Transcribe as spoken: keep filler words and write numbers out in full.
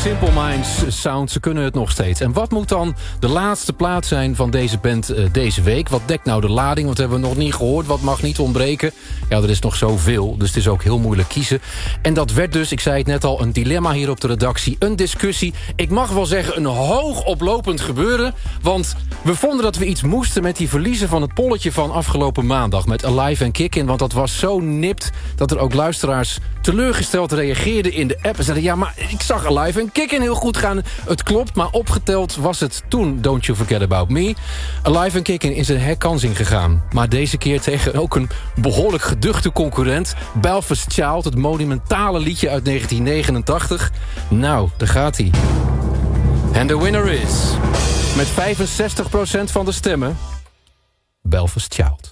Simple Minds sound, ze kunnen het nog steeds. En wat moet dan de laatste plaat zijn van deze band uh, deze week? Wat dekt nou de lading? Want we hebben nog niet gehoord. Wat mag niet ontbreken? Ja, er is nog zoveel, dus het is ook heel moeilijk kiezen. En dat werd dus, ik zei het net al, een dilemma hier op de redactie. Een discussie. Ik mag wel zeggen een hoog oplopend gebeuren. Want we vonden dat we iets moesten met die verliezen van het polletje van afgelopen maandag. Met Alive en Kickin', want dat was zo nipt dat er ook luisteraars teleurgesteld reageerden in de app. En zeiden, ja, maar ik zag Alive en Kickin' heel goed gaan. Het klopt, maar opgeteld was het toen Don't You Forget About Me. Alive en Kickin' is een herkansing gegaan. Maar deze keer tegen ook een behoorlijk geduchte concurrent. Belfast Child, het monumentale liedje uit negentien negenentachtig. Nou, daar gaat hij. En de winner is, met vijfenzestig procent van de stemmen, Belfast Child.